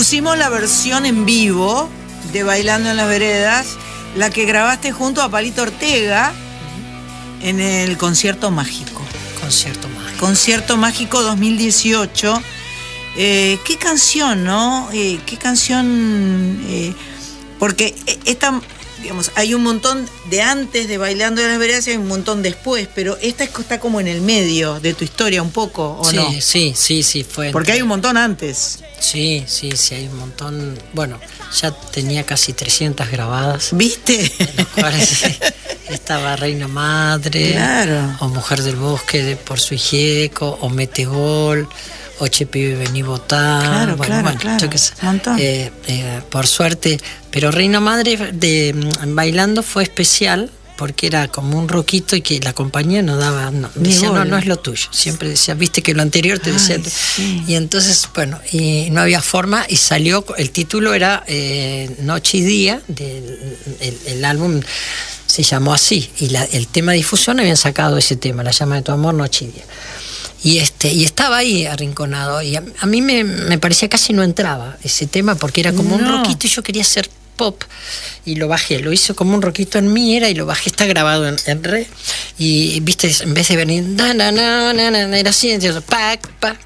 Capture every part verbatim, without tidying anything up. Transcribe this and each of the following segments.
pusimos la versión en vivo de Bailando en las Veredas, la que grabaste junto a Palito Ortega en el Concierto Mágico. Concierto Mágico. Concierto Mágico dos mil dieciocho. Eh, ¿Qué canción, no? Eh, ¿Qué canción? Eh, porque esta, digamos, hay un montón de antes de Bailando en las Veredas y hay un montón después, pero esta está como en el medio de tu historia un poco, ¿o sí, no? Sí, sí, sí, fue. Porque hay un montón antes. Sí, sí, sí, hay un montón. Bueno, ya tenía casi trescientas grabadas. ¿Viste? En las cuales estaba Reina Madre, claro. O Mujer del Bosque de Por Su Hijieco, o Metegol, o Che Pibe Vení Votar. Claro, bueno, claro, bueno, claro. Yo qué sé. Un montón. Eh, eh, por suerte, pero Reina Madre de Bailando fue especial porque era como un roquito y que la compañía no daba, no, decía, no, no es lo tuyo. Siempre decía, viste que lo anterior te decía. Sí. Y entonces, bueno, y no había forma y salió, el título era eh, Noche y Día, del, el, el álbum se llamó así, y la, el tema de difusión habían sacado ese tema, La Llama de Tu Amor, Noche y Día. Y este y estaba ahí arrinconado, y a, a mí me, me parecía casi no entraba ese tema porque era como no. un roquito y yo quería hacer pop y lo bajé, lo hizo como un roquito en mí era y lo bajé, está grabado en, en re y viste, en vez de venir na, na, na, na, na, era así, entonces, pac, pac,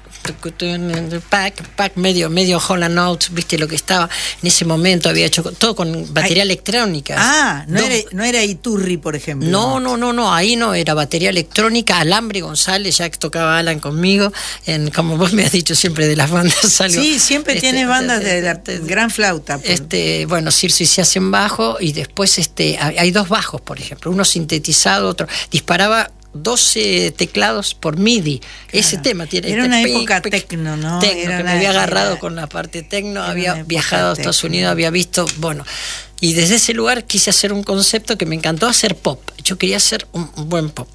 pac, pac, medio, medio Holland Notes, viste lo que estaba en ese momento, había hecho todo con batería Ay. electrónica. Ah, no, era, no era Iturri, por ejemplo. No, no, no, no, ahí no, era batería electrónica, Alambre González, ya que tocaba Alan conmigo, en, como vos me has dicho siempre de las bandas algo. Sí, siempre este, tienes bandas de, de, de, de, de gran flauta. Por... Este, bueno, Circe y se hacen bajo y después este, hay dos bajos, por ejemplo, uno sintetizado, otro disparaba doce teclados por MIDI. Claro. Ese tema tiene. Era este una pic, época pic, tecno, ¿no? Tecno, era que me había agarrado era, con la parte tecno, había viajado a Estados tecno. Unidos, había visto, bueno, y desde ese lugar quise hacer un concepto que me encantó hacer pop. Yo quería hacer un, un buen pop.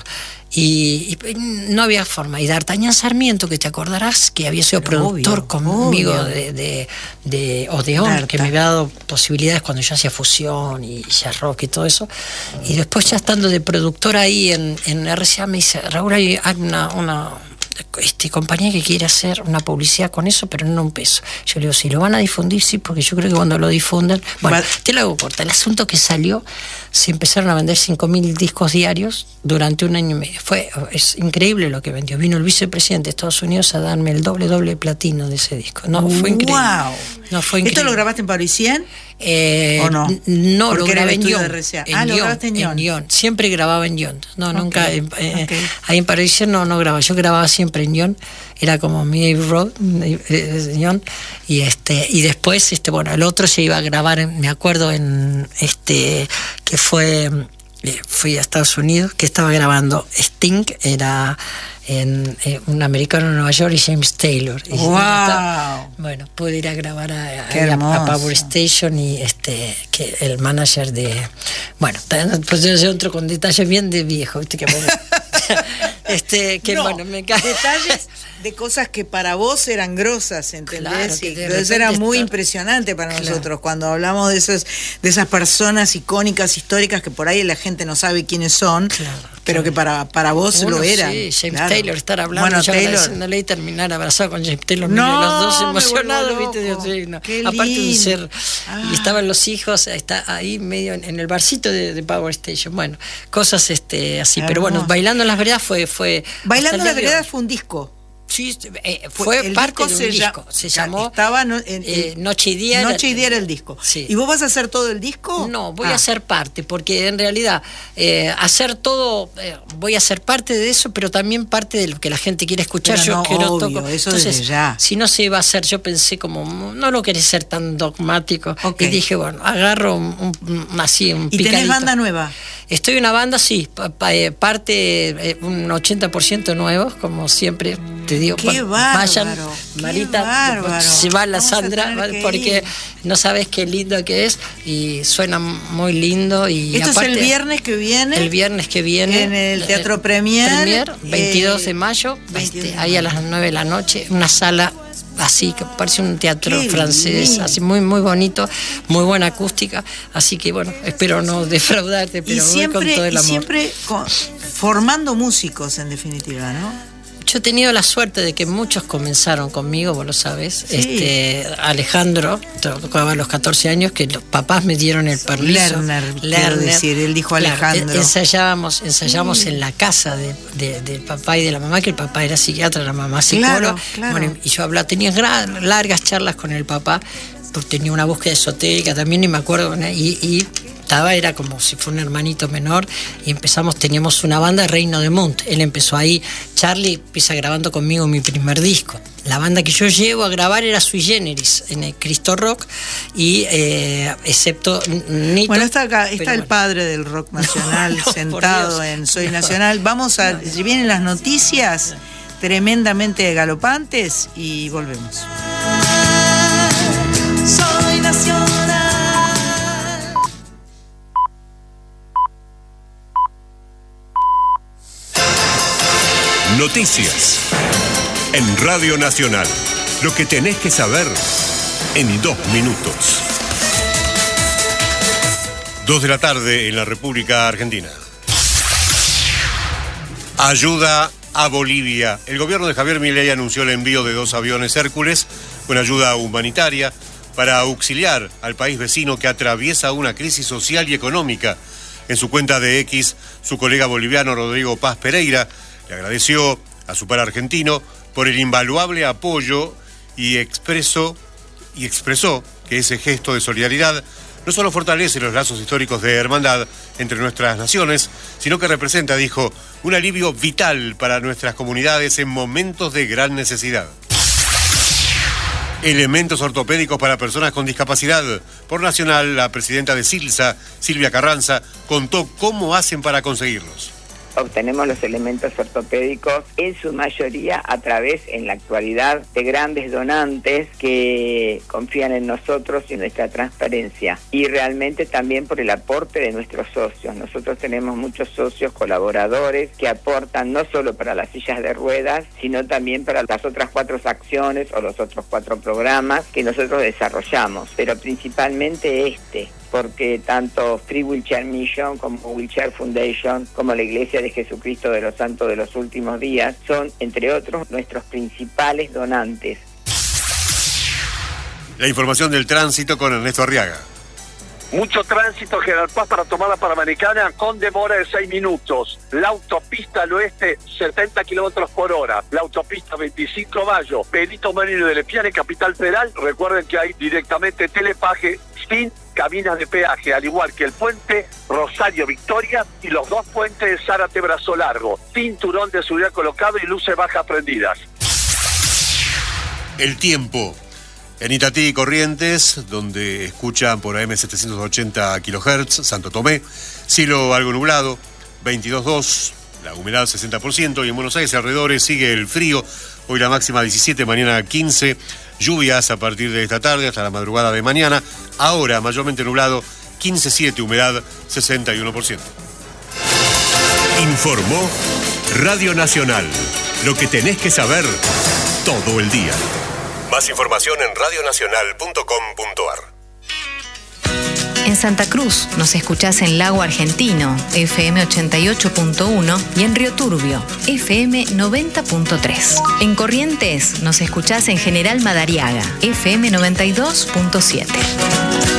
Y, y no había forma. Y D'Artagnan Sarmiento, que te acordarás que había sido Pero productor obvio, conmigo obvio. de, de, de Odeón, Darta. que me había dado posibilidades cuando yo hacía fusión y jazz rock y todo eso. Y después ya estando de productor ahí en, en R C A me dice, Raúl, hay una, una este, compañía que quiere hacer una publicidad con eso, pero no un peso. Yo le digo, si lo van a difundir, sí, porque yo creo que cuando lo difundan... Bueno, Va. te lo hago corta. El asunto que salió, se empezaron a vender cinco mil discos diarios durante un año y medio. Fue, es increíble lo que vendió. Vino el vicepresidente de Estados Unidos a darme el doble, doble platino de ese disco. No, fue increíble. Wow. No, fue increíble. ¿Esto lo grabaste en Parisien? Eh, ¿O no? No, Porque lo grabé en Lyon. Ah, lo grabaste en Lyon. Lyon. Siempre grababa en Lyon. No, okay. nunca. Eh, okay. Ahí en Parisien no, no grababa. Yo grababa siempre en Lyon. Era como mi road, Lyon. Y este, y después, este, bueno, el otro se iba a grabar, me acuerdo, en este, que fue. Fui a Estados Unidos, que estaba grabando Sting, era en, eh, un americano en Nueva York y James Taylor. Y wow. estaba, bueno, pude ir a grabar a, a, a Power Station y este que el manager de... Bueno, pues yo entro con detalles bien de viejo, ¿viste? Que bueno, este, que no, bueno, me cae. Detalles de cosas que para vos eran grosas, ¿entendés? Claro, y entonces era muy está... impresionante para claro. nosotros cuando hablamos de esas, de esas personas icónicas, históricas, que por ahí la gente no sabe quiénes son, claro, pero claro. que para, para vos Uno, lo eran. Sí, James claro. Taylor, estar hablando, bueno, yo Taylor. agradeciéndole y terminar abrazado con James Taylor, no, los dos emocionados, ¿viste? Dios, sí, no. Aparte de ser, ah. y estaban los hijos, está ahí medio en, en el barcito de, de Power Station, bueno, cosas este así, Hermoso. Pero bueno, Bailando en las Veredas fue... fue Bailando en las Veredas fue un disco. Sí, eh, fue el parte de un se disco. Ya, se llamó estaba no, en, eh, Noche y Día. Noche y Día era el disco. Sí. ¿Y vos vas a hacer todo el disco? No, voy ah. a hacer parte, porque en realidad eh, hacer todo, eh, voy a ser parte de eso, pero también parte de lo que la gente quiere escuchar. Pero yo no, quiero obvio, toco. Eso Entonces, desde ya. Si no se iba a hacer, yo pensé como, no lo quería ser tan dogmático. Okay. Y dije, bueno, agarro un, un, así un ¿Y picadito. tenés banda nueva? Estoy en una banda, sí, parte, eh, un ochenta por ciento nuevos, como siempre te digo. Qué bueno, bárbaro, vayan, qué Marita, bárbaro. se va la Vamos Sandra, porque ir. no sabes qué lindo que es, y suena muy lindo. Y Esto aparte, es el viernes que viene. El viernes que viene. En el Teatro Premier. Premier, veintidós eh, de mayo, veintidós este, de ahí a las nueve de la noche, una sala así que parece un teatro Qué francés, lindo. así muy muy bonito, muy buena acústica, así que bueno, espero no defraudarte, pero y siempre, voy con todo el amor. Y siempre con, formando músicos en definitiva, ¿no? yo he tenido la suerte de que muchos comenzaron conmigo, vos lo sabes. Sí. Este, Alejandro tocaba a los catorce años, que los papás me dieron el permiso. Lerner, Lerner decir, él dijo Alejandro. Claro, ensayábamos, ensayábamos sí. en la casa de, de, del papá y de la mamá, que el papá era psiquiatra, la mamá psicóloga. Claro, claro. Bueno, y yo hablaba, tenía gran, largas charlas con el papá, porque tenía una búsqueda esotérica también, y me acuerdo, y, y estaba, era como si fuera un hermanito menor, y empezamos, teníamos una banda, Reino de Munt. Él empezó ahí, Charlie empieza grabando conmigo mi primer disco. La banda que yo llevo a grabar era Sui Generis, en el Cristo Rock, y eh, excepto Nito. Bueno, está acá, está el bueno. padre del rock nacional, no, no, sentado en Soy no. Nacional. Vamos a, no, no. si vienen las noticias no. tremendamente galopantes, y volvemos. Soy Nacional. Noticias en Radio Nacional. Lo que tenés que saber en dos minutos. Dos de la tarde en la República Argentina. Ayuda a Bolivia. El gobierno de Javier Milei anunció el envío de dos aviones Hércules con ayuda humanitaria para auxiliar al país vecino que atraviesa una crisis social y económica. En su cuenta de X, su colega boliviano Rodrigo Paz Pereira le agradeció a su par argentino por el invaluable apoyo y expresó, y expresó que ese gesto de solidaridad no solo fortalece los lazos históricos de hermandad entre nuestras naciones, sino que representa, dijo, un alivio vital para nuestras comunidades en momentos de gran necesidad. Elementos ortopédicos para personas con discapacidad. Por Nacional, la presidenta de SILSA, Silvia Carranza, contó cómo hacen para conseguirlos. Obtenemos los elementos ortopédicos en su mayoría a través, en la actualidad, de grandes donantes que confían en nosotros y en nuestra transparencia, y realmente también por el aporte de nuestros socios. Nosotros tenemos muchos socios colaboradores que aportan no solo para las sillas de ruedas, sino también para las otras cuatro acciones o los otros cuatro programas que nosotros desarrollamos, pero principalmente este, porque tanto Free Wheelchair Mission como Wheelchair Foundation, como la Iglesia de Jesucristo de los Santos de los Últimos Días, son, entre otros, nuestros principales donantes. La información del tránsito con Ernesto Arriaga. Mucho tránsito, General Paz para tomar la Panamericana con demora de seis minutos. La autopista al oeste, setenta kilómetros por hora. La autopista veinticinco de mayo, Benito Merino de Lepiane, Capital Federal. Recuerden que hay directamente telepaje sin cabinas de peaje, al igual que el puente Rosario Victoria y los dos puentes de Zárate Brazo Largo. Cinturón de seguridad colocado y luces bajas prendidas. El tiempo. En Itatí y Corrientes, donde escuchan por A M setecientos ochenta kilohertz, Santo Tomé, cielo algo nublado, veintidós punto dos, la humedad sesenta por ciento, y en Buenos Aires alrededores sigue el frío, hoy la máxima diecisiete, mañana quince, lluvias a partir de esta tarde hasta la madrugada de mañana, ahora mayormente nublado, quince punto siete, humedad sesenta y uno por ciento. Informó Radio Nacional, lo que tenés que saber todo el día. Más información en radio nacional punto com punto a r. En Santa Cruz nos escuchás en Lago Argentino, F M ochenta y ocho punto uno, y en Río Turbio, F M noventa punto tres. En Corrientes nos escuchás en General Madariaga, F M noventa y dos punto siete.